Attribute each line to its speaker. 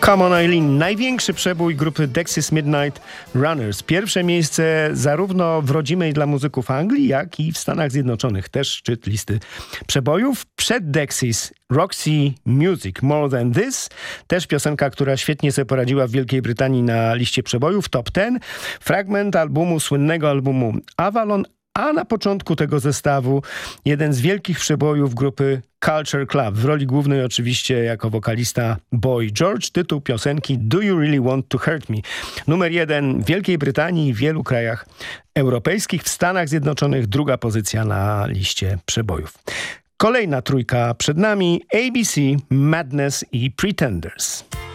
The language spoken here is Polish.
Speaker 1: Come on Eileen, największy przebój grupy Dexys Midnight Runners. Pierwsze miejsce zarówno w rodzimej dla muzyków Anglii, jak i w Stanach Zjednoczonych. Też szczyt listy przebojów. Przed Dexys Roxy Music, More Than This. Też piosenka, która świetnie sobie poradziła w Wielkiej Brytanii na liście przebojów, top 10. Fragment słynnego albumu Avalon, a na początku tego zestawu jeden z wielkich przebojów grupy Culture Club. W roli głównej oczywiście jako wokalista Boy George. Tytuł piosenki Do You Really Want To Hurt Me? Numer 1 w Wielkiej Brytanii i w wielu krajach europejskich. W Stanach Zjednoczonych druga pozycja na liście przebojów. Kolejna trójka przed nami: ABC, Madness i Pretenders.